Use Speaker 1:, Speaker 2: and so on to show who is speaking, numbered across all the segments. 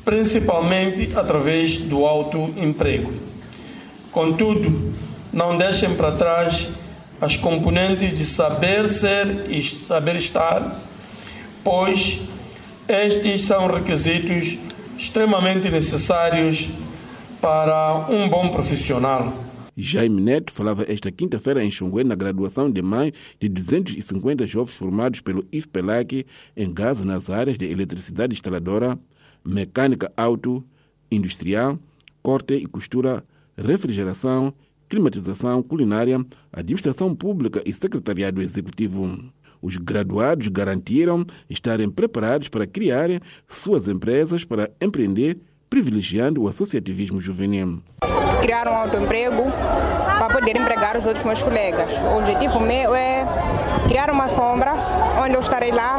Speaker 1: principalmente através do autoemprego. Contudo, não deixem para trás as componentes de saber ser e saber estar, pois estes são requisitos extremamente necessários para um bom profissional.
Speaker 2: Jaime Neto falava esta quinta-feira em Xongué na graduação de mais de 250 jovens formados pelo IFPELAC em Gaza nas áreas de eletricidade instaladora, mecânica auto, industrial, corte e costura, refrigeração, climatização, culinária, administração pública e secretariado executivo. Os graduados garantiram estarem preparados para criar suas empresas para empreender, privilegiando o associativismo juvenil.
Speaker 3: Criar um autoemprego para poder empregar os outros meus colegas. O objetivo meu é criar uma sombra onde eu estarei lá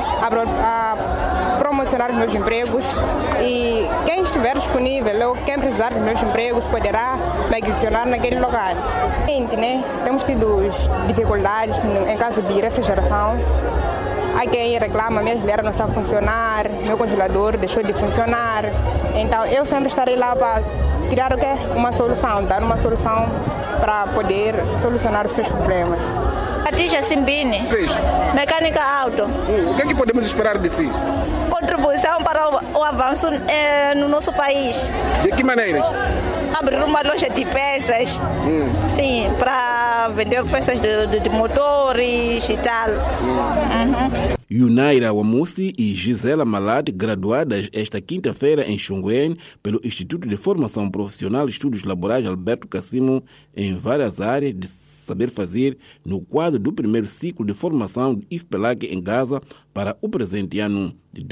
Speaker 3: a promocionar os meus empregos e quem estiver disponível ou quem precisar dos meus empregos poderá me adicionar naquele lugar. Temos tido dificuldades em caso de refrigeração. Há quem reclama, minha geladeira não está a funcionar, meu congelador deixou de funcionar. Então eu sempre estarei lá para criar o quê? Uma solução, dar uma solução para poder solucionar os seus problemas.
Speaker 4: Patrícia Simbini, mecânica auto.
Speaker 2: O que é que podemos esperar de si?
Speaker 4: Contribuição para o avanço no nosso país.
Speaker 2: De que maneira?
Speaker 4: Abrir uma loja de peças, sim, para vender peças de motores e tal.
Speaker 2: Yunaira Wamusi e Gisela Malad, graduadas esta quinta-feira em Xongué pelo Instituto de Formação Profissional e Estudos Laborais Alberto Cassimo em várias áreas de saber fazer no quadro do primeiro ciclo de formação do IFPELAC em Gaza para o presente ano de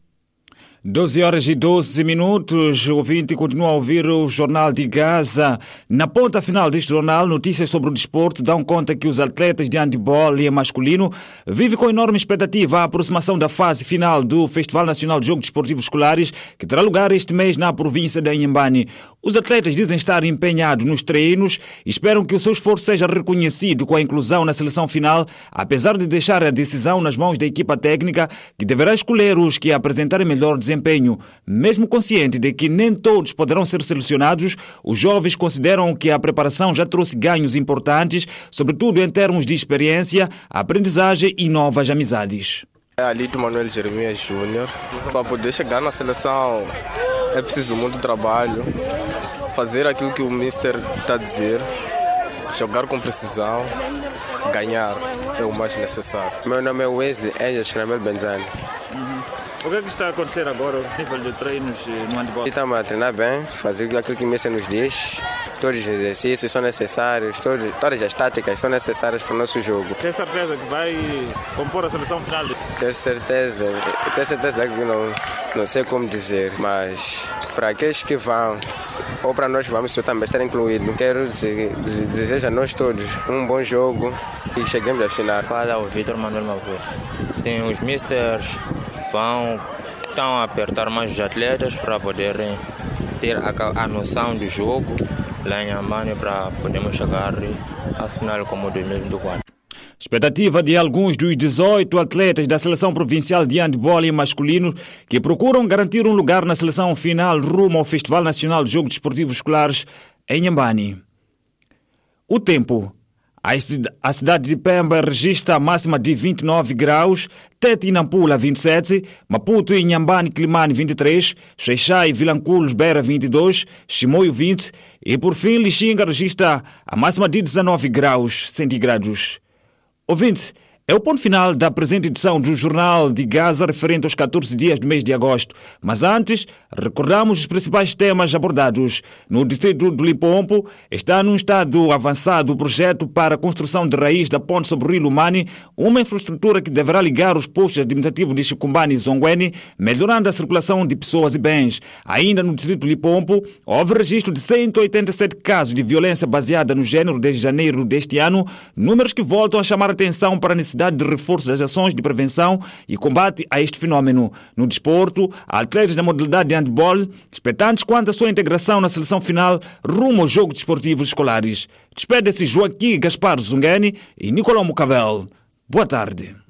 Speaker 5: 12 horas e 12 minutos, o ouvinte continua a ouvir o Jornal de Gaza. Na ponta final deste jornal, notícias sobre o desporto dão conta que os atletas de handebol e masculino vivem com enorme expectativa a aproximação da fase final do Festival Nacional de Jogos Desportivos Escolares, que terá lugar este mês na província de Inhambane. Os atletas dizem estar empenhados nos treinos e esperam que o seu esforço seja reconhecido com a inclusão na seleção final, apesar de deixar a decisão nas mãos da equipa técnica, que deverá escolher os que apresentarem melhor desempenho. Mesmo consciente de que nem todos poderão ser selecionados, os jovens consideram que a preparação já trouxe ganhos importantes, sobretudo em termos de experiência, aprendizagem e novas amizades.
Speaker 6: Alito Manuel Jeremias Júnior. Para poder chegar na seleção é preciso muito trabalho, fazer aquilo que o Mister está a dizer, jogar com precisão, ganhar é o mais necessário.
Speaker 7: Meu nome é Wesley Angel Shramel Benzani.
Speaker 5: O que é que está a acontecer agora, o nível de treinos no handebol?
Speaker 7: Estamos a treinar bem, fazer aquilo que o Mister nos diz. Todos os exercícios são necessários, todas as táticas são necessárias para o nosso jogo.
Speaker 5: Tem certeza que vai compor a seleção final?
Speaker 7: Tenho certeza que não sei como dizer, mas para aqueles que vão, ou para nós vamos, eu também estar incluído. Quero desejar a nós todos um bom jogo e cheguemos à final.
Speaker 8: Fala o Vitor Manuel Mavor. Sim, os misters estão a apertar mais os atletas para poderem ter a noção do jogo lá em Inhambane para podermos chegar à final como 2024.
Speaker 5: Expectativa de alguns dos 18 atletas da seleção provincial de handebol masculino que procuram garantir um lugar na seleção final rumo ao Festival Nacional de Jogos Desportivos Escolares em Inhambane. O tempo. A cidade de Pemba registra a máxima de 29 graus, Tete e Nampula 27, Maputo e Inhambane Climane 23, Xai-Xai e Vilanculos Beira 22, Chimoio 20 e por fim Lixinga registra a máxima de 19 graus centígrados. Ouvinte, é o ponto final da presente edição do Jornal de Gaza referente aos 14 dias do mês de agosto. Mas antes, recordamos os principais temas abordados. No distrito do Limpopo está num estado avançado o projeto para a construção de raiz da ponte sobre o Rio Lumani, uma infraestrutura que deverá ligar os postos administrativos de Chicumbani e Zonguene, melhorando a circulação de pessoas e bens. Ainda no distrito do Limpopo, houve registro de 187 casos de violência baseada no género desde janeiro deste ano, números que voltam a chamar a atenção para a necessidade de reforço das ações de prevenção e combate a este fenómeno. No desporto, atletas da modalidade de handball, expectantes quanto à sua integração na seleção final rumo aos Jogos Desportivos Escolares. Despede-se Joaquim Gaspar Zungani e Nicolau Mucavel. Boa tarde.